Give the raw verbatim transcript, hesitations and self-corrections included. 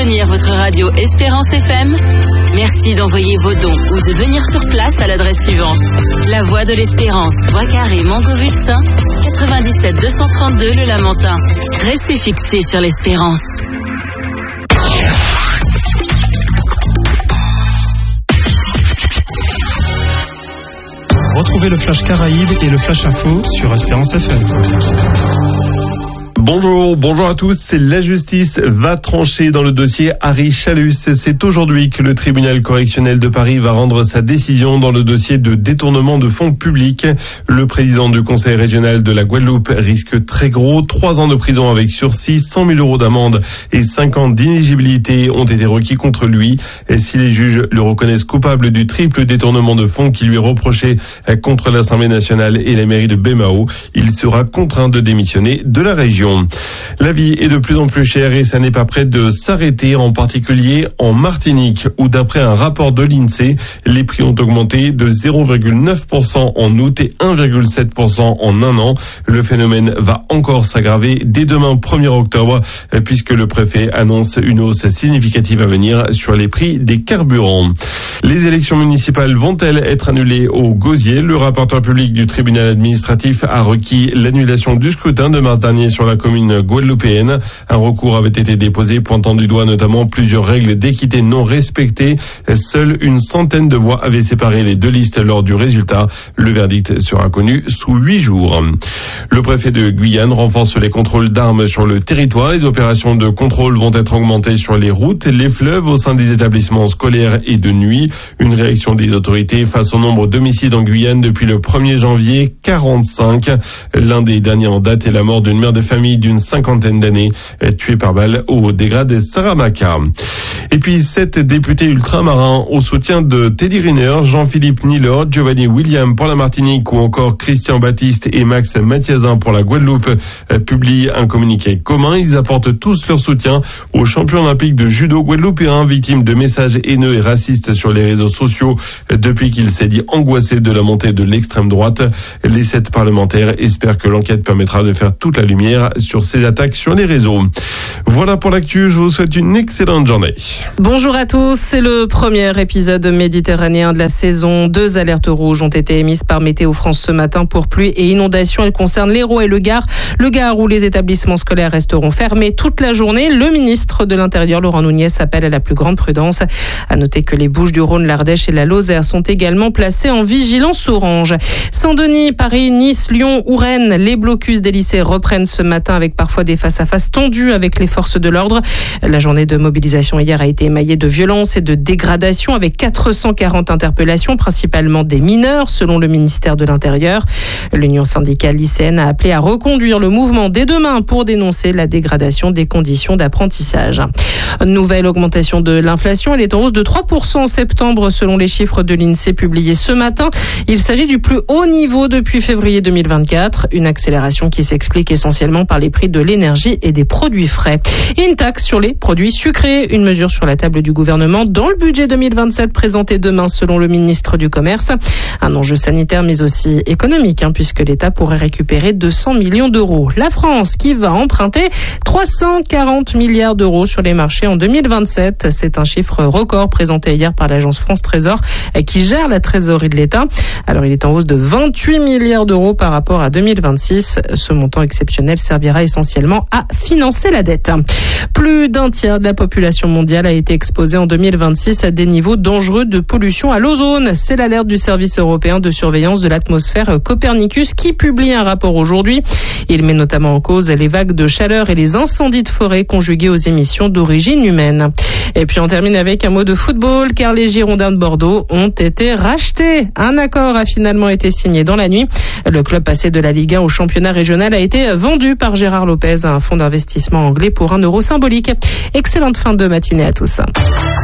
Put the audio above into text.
soutenir votre radio Espérance F M? Merci d'envoyer vos dons ou de venir sur place à l'adresse suivante. La Voie de l'Espérance, Bois Carré, Montgovustin, quatre-vingt-dix-sept deux cent trente-deux Le Lamentin. Restez fixés sur l'Espérance. Retrouvez le Flash Caraïbes et le Flash Info sur Espérance F M. Bonjour, bonjour à tous. La justice va trancher dans le dossier Harry Chalus. C'est aujourd'hui que le tribunal correctionnel de Paris va rendre sa décision dans le dossier de détournement de fonds publics. Le président du conseil régional de la Guadeloupe risque très gros. Trois ans de prison avec sursis, cent mille euros d'amende et cinq ans d'inéligibilité ont été requis contre lui. Et si les juges le reconnaissent coupable du triple détournement de fonds qui lui est reproché contre l'Assemblée nationale et la mairie de Baie-Mahault, il sera contraint de démissionner de la région. La vie est de plus en plus chère et ça n'est pas près de s'arrêter, en particulier en Martinique, où d'après un rapport de l'INSEE, les prix ont augmenté de zéro virgule neuf pour cent en août et un virgule sept pour cent en un an. Le phénomène va encore s'aggraver dès demain premier octobre, puisque le préfet annonce une hausse significative à venir sur les prix des carburants. Les élections municipales vont-elles être annulées au Gosier? Le rapporteur public du tribunal administratif a requis l'annulation du scrutin de mars dernier sur la commune guadeloupéenne. Un recours avait été déposé pointant du doigt notamment plusieurs règles d'équité non respectées. Seule une centaine de voix avaient séparé les deux listes lors du résultat. Le verdict sera connu sous huit jours. Le préfet de Guyane renforce les contrôles d'armes sur le territoire. Les opérations de contrôle vont être augmentées sur les routes, les fleuves, au sein des établissements scolaires et de nuit. Une réaction des autorités face au nombre d'homicides en Guyane depuis le premier janvier, quarante-cinq. L'un des derniers en date est la mort d'une mère de famille d'une cinquantaine d'années, tuée par balle au dégât de Saramacca. Et puis sept députés ultramarins au soutien de Teddy Riner, Jean-Philippe Nilor, Giovanni William pour la Martinique ou encore Christian Baptiste et Max Mathiazin pour la Guadeloupe publient un communiqué commun. Ils apportent tous leur soutien au champion olympique de judo guadeloupéen victime de messages haineux et racistes sur les réseaux sociaux depuis qu'il s'est dit angoissé de la montée de l'extrême droite. Les sept parlementaires espèrent que l'enquête permettra de faire toute la lumière sur ces attaques sur les réseaux. Voilà pour l'actu, je vous souhaite une excellente journée. Bonjour à tous, c'est le premier épisode méditerranéen de la saison. Deux alertes rouges ont été émises par Météo France ce matin pour pluie et inondations. Elles concernent l'Hérault et le Gard. Le Gard où les établissements scolaires resteront fermés toute la journée. Le ministre de l'Intérieur, Laurent Nunez, appelle à la plus grande prudence. À noter que les Bouches-du-Rhône, l'Ardèche et la Lozère sont également placés en vigilance orange. Saint-Denis, Paris, Nice, Lyon ou Rennes, les blocus des lycées reprennent ce matin avec parfois des face-à-face tendus avec les forces de l'ordre. La journée de mobilisation hier a été émaillée de violences et de dégradations avec quatre cent quarante interpellations, principalement des mineurs, selon le ministère de l'Intérieur. L'Union syndicale lycéenne a appelé à reconduire le mouvement dès demain pour dénoncer la dégradation des conditions d'apprentissage. Nouvelle augmentation de l'inflation, elle est en hausse de trois pour cent en septembre selon les chiffres de l'INSEE publiés ce matin. Il s'agit du plus haut niveau depuis février deux mille vingt-quatre, une accélération qui s'explique essentiellement par les prix de l'énergie et des produits frais. Et une taxe sur les produits sucrés, une mesure sur la table du gouvernement dans le budget deux mille vingt-sept présenté demain selon le ministre du Commerce. Un enjeu sanitaire mais aussi économique hein, puisque l'État pourrait récupérer deux cents millions d'euros. La France qui va emprunter trois cent quarante milliards d'euros sur les marchés en deux mille vingt-sept. C'est un chiffre record présenté hier par l'agence France Trésor qui gère la trésorerie de l'État. Alors il est en hausse de vingt-huit milliards d'euros par rapport à deux mille vingt-six. Ce montant exceptionnel servira essentiellement à financer la dette. Plus d'un tiers de la population mondiale a été exposée en deux mille vingt-six à des niveaux dangereux de pollution à l'ozone. C'est l'alerte du service européen de surveillance de l'atmosphère Copernicus qui publie un rapport aujourd'hui. Il met notamment en cause les vagues de chaleur et les incendies de forêt conjugués aux émissions d'origine humaine. Et puis on termine avec un mot de football car les Girondins de Bordeaux ont été rachetés. Un accord a finalement été signé dans la nuit. Le club passé de la Ligue un au championnat régional a été vendu par Gérard Lopez à un fonds d'investissement anglais pour un euro symbolique. Excellente fin de matinée à tous.